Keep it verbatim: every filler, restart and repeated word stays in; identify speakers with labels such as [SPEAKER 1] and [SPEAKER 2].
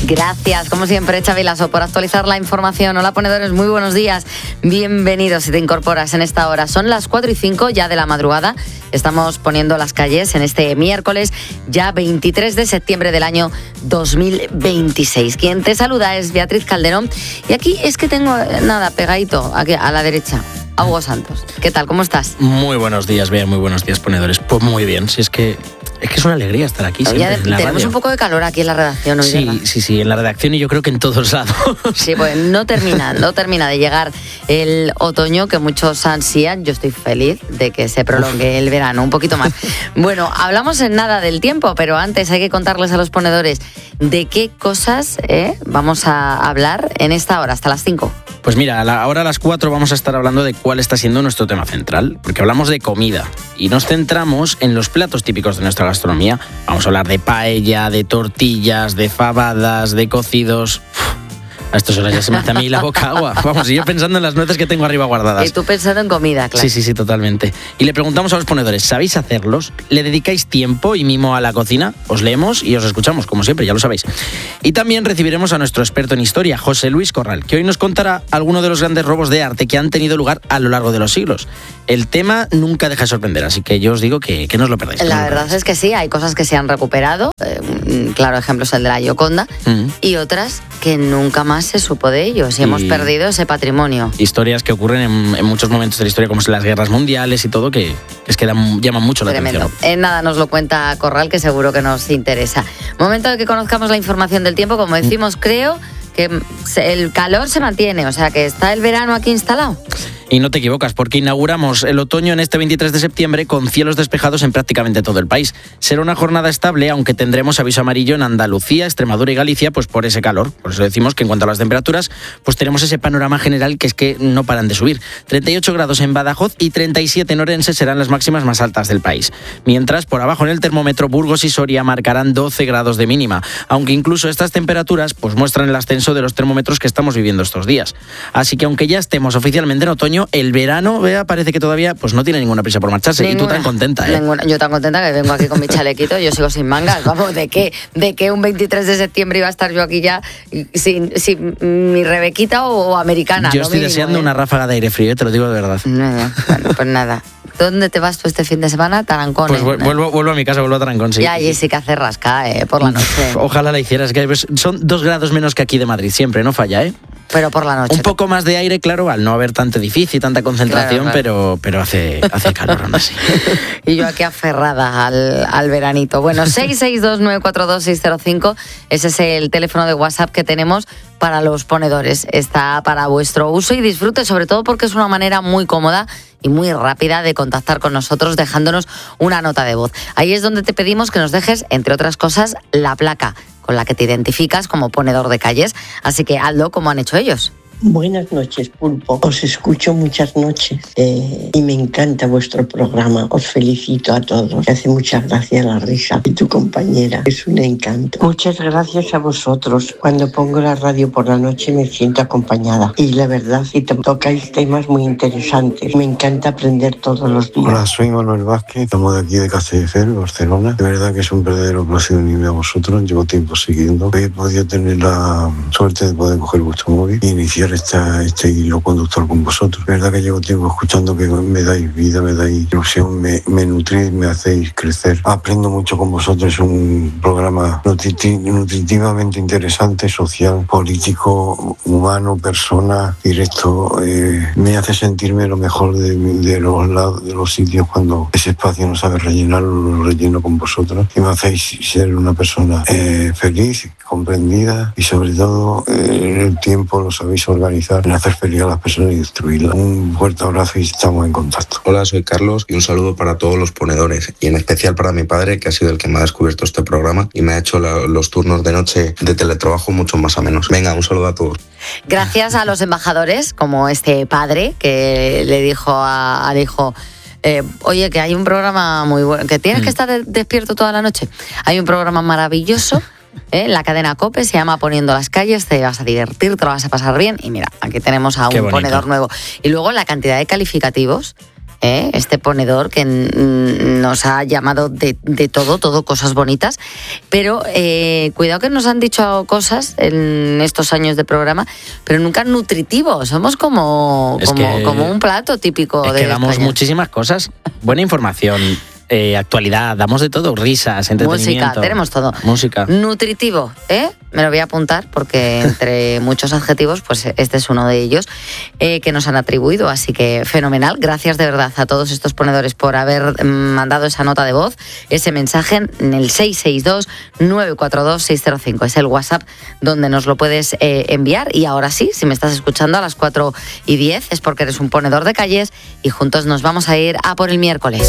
[SPEAKER 1] Gracias, como siempre, Xavi Lasso, por actualizar la información. Hola, ponedores, muy buenos días. Bienvenidos si te incorporas en esta hora. Son las cuatro y cinco ya de la madrugada. Estamos poniendo las calles en este miércoles, ya veintitrés de septiembre del año dos mil veintiséis. Quien te saluda es Beatriz Calderón. Y aquí es que tengo, nada, pegadito, aquí a la derecha, a Hugo Santos. ¿Qué tal? ¿Cómo estás?
[SPEAKER 2] Muy buenos días, Bea, muy buenos días, ponedores. Pues muy bien, si es que... Es que es una alegría estar aquí siempre
[SPEAKER 1] Ya,
[SPEAKER 2] en la
[SPEAKER 1] tenemos
[SPEAKER 2] radio.
[SPEAKER 1] un poco de calor aquí en la redacción hoy,
[SPEAKER 2] Sí,
[SPEAKER 1] ¿verdad?
[SPEAKER 2] sí, sí, en la redacción y yo creo que en todos lados.
[SPEAKER 1] Sí, pues no termina, no termina de llegar el otoño que muchos ansían. Yo estoy feliz de que se prolongue el verano un poquito más. Bueno, hablamos en nada del tiempo, pero antes hay que contarles a los ponedores de qué cosas eh, vamos a hablar en esta hora, hasta las cinco.
[SPEAKER 2] Pues mira, a la- ahora a las cuatro vamos a estar hablando de cuál está siendo nuestro tema central, porque hablamos de comida y nos centramos en los platos típicos de nuestra gastronomía. Vamos a hablar de paella, de tortillas, de fabadas, de cocidos. Uf, a estas horas ya se me hace a mí la boca agua. Vamos, y yo pensando en las nueces que tengo arriba guardadas.
[SPEAKER 1] Y tú pensando en comida, claro.
[SPEAKER 2] Sí, sí, sí, totalmente. Y le preguntamos a los ponedores, ¿sabéis hacerlos? ¿Le dedicáis tiempo y mimo a la cocina? Os leemos y os escuchamos, como siempre, ya lo sabéis. Y también recibiremos a nuestro experto en historia, José Luis Corral, que hoy nos contará algunos de los grandes robos de arte que han tenido lugar a lo largo de los siglos. El tema nunca deja de sorprender, así que yo os digo que, que no os lo perdáis.
[SPEAKER 1] La verdad es que sí, hay cosas que se han recuperado, eh, un claro ejemplo es el de la Gioconda,
[SPEAKER 2] Mm.
[SPEAKER 1] y otras que nunca más se supo de ellos y,
[SPEAKER 2] Y-
[SPEAKER 1] hemos perdido ese patrimonio.
[SPEAKER 2] Historias que ocurren en, en muchos momentos de la historia, como son las guerras mundiales y todo, que, que es que dan- llaman mucho la
[SPEAKER 1] Tremendo.
[SPEAKER 2] atención.
[SPEAKER 1] En nada nos lo cuenta Corral, que seguro que nos interesa. Momento de que conozcamos la información del tiempo. Como decimos, creo que se- el calor se mantiene, o sea que está el verano aquí instalado.
[SPEAKER 2] Y no te equivocas, porque inauguramos el otoño en este veintitrés de septiembre con cielos despejados en prácticamente todo el país. Será una jornada estable, aunque tendremos aviso amarillo en Andalucía, Extremadura y Galicia, pues por ese calor. Por eso decimos que en cuanto a las temperaturas, pues tenemos ese panorama general que es que no paran de subir. treinta y ocho grados en Badajoz y treinta y siete en Orense serán las máximas más altas del país. Mientras, por abajo en el termómetro, Burgos y Soria marcarán doce grados de mínima, aunque incluso estas temperaturas pues muestran el ascenso de los termómetros que estamos viviendo estos días. Así que aunque ya estemos oficialmente en otoño, el verano, vea, parece que todavía pues no tiene ninguna prisa por marcharse. Y tú tan contenta, ¿eh?
[SPEAKER 1] Ninguna. Yo tan contenta que vengo aquí con mi chalequito, yo sigo sin mangas. Vamos, ¿de qué? ¿De qué un veintitrés de septiembre iba a estar yo aquí ya sin, sin mi Rebequita o, o americana?
[SPEAKER 2] Yo
[SPEAKER 1] lo
[SPEAKER 2] estoy
[SPEAKER 1] mínimo,
[SPEAKER 2] deseando
[SPEAKER 1] ¿eh?
[SPEAKER 2] una ráfaga de aire frío, te lo digo de verdad.
[SPEAKER 1] Nada, bueno, pues nada. ¿Dónde te vas tú este fin de semana? Tarancón.
[SPEAKER 2] Pues
[SPEAKER 1] ¿eh?
[SPEAKER 2] vu- vuelvo, vuelvo a mi casa, vuelvo a Tarancón, sí.
[SPEAKER 1] Ya, Jessica se rasca, ¿eh? Por la noche.
[SPEAKER 2] Ojalá la hicieras, que ves, son dos grados menos que aquí de Madrid, siempre, no falla, ¿eh?
[SPEAKER 1] Pero por la noche.
[SPEAKER 2] Un poco más de aire, claro, al no haber tanto edificio y tanta concentración,
[SPEAKER 1] Claro,
[SPEAKER 2] pero, pero hace, hace calor aún así.
[SPEAKER 1] Y yo aquí aferrada al, al veranito. Bueno, seis seis dos nueve cuatro dos seis cero cinco, ese es el teléfono de WhatsApp que tenemos para los ponedores. Está para vuestro uso y disfrute, sobre todo porque es una manera muy cómoda y muy rápida de contactar con nosotros dejándonos una nota de voz. Ahí es donde te pedimos que nos dejes, entre otras cosas, la placa con la que te identificas como ponedor de calles. Así que hazlo como han hecho ellos.
[SPEAKER 3] Buenas noches, Pulpo. Os escucho muchas noches eh, y me encanta vuestro programa. Os felicito a todos. Me hace mucha gracia la risa. Y tu compañera es un encanto. Muchas gracias a vosotros. Cuando pongo la radio por la noche me siento acompañada. Y la verdad, que to- tocáis temas muy interesantes. Me encanta aprender todos los días.
[SPEAKER 4] Hola, soy Manuel Vázquez, estamos de aquí de Castelldefels, Barcelona. De verdad que es un verdadero placer unirme a vosotros, llevo tiempo siguiendo. Hoy he podido tener la suerte de poder coger vuestro móvil e iniciar esta, este hilo conductor con vosotros. De verdad que llevo tiempo escuchando que me dais vida, me dais ilusión, me, me nutrís, me hacéis crecer. Aprendo mucho con vosotros, es un programa nutriti- nutritivamente interesante, social, político, humano, persona, directo. Eh, me hace sentirme lo mejor de, de, los, lados, de los sitios cuando ese espacio no sabe rellenarlo, lo relleno con vosotros y me hacéis ser una persona eh, feliz, comprendida y sobre todo eh, en el tiempo lo sabéis organizar en hacer feliz a las personas y destruirlas. Un fuerte abrazo y estamos en contacto.
[SPEAKER 5] Hola, soy Carlos y un saludo para todos los ponedores y en especial para mi padre, que ha sido el que me ha descubierto este programa y me ha hecho la, los turnos de noche de teletrabajo mucho más amenos. Venga, un saludo a todos.
[SPEAKER 1] Gracias a los embajadores, como este padre que le dijo a, al hijo, eh, oye, que hay un programa muy bueno, que tienes
[SPEAKER 2] Mm.
[SPEAKER 1] que estar de- despierto toda la noche. Hay un programa maravilloso, ¿eh? La cadena COPE, se llama Poniendo las calles, te vas a divertir, te lo vas a pasar bien. Y mira, aquí tenemos a
[SPEAKER 2] Qué
[SPEAKER 1] un
[SPEAKER 2] bonito.
[SPEAKER 1] ponedor nuevo. Y luego la cantidad de calificativos ¿eh? Este ponedor que n- nos ha llamado de, de todo, todo cosas bonitas, pero eh, cuidado que nos han dicho cosas en estos años de programa, pero nunca nutritivos. Somos como,
[SPEAKER 2] Es
[SPEAKER 1] como,
[SPEAKER 2] que-
[SPEAKER 1] como un plato típico
[SPEAKER 2] Es
[SPEAKER 1] de
[SPEAKER 2] que damos
[SPEAKER 1] España.
[SPEAKER 2] muchísimas cosas. Buena información, eh, actualidad, damos de todo, risas, entretenimiento.
[SPEAKER 1] Música, tenemos todo.
[SPEAKER 2] Música.
[SPEAKER 1] Nutritivo, ¿eh? Me lo voy a apuntar porque entre muchos adjetivos, pues este es uno de ellos eh, que nos han atribuido, así que fenomenal. Gracias de verdad a todos estos ponedores por haber mm, mandado esa nota de voz, ese mensaje en el seis seis dos, nueve cuatro dos, seis cero cinco. Es el WhatsApp donde nos lo puedes eh, enviar. Y ahora sí, si me estás escuchando a las cuatro y diez es porque eres un ponedor de calles y juntos nos vamos a ir a por el miércoles.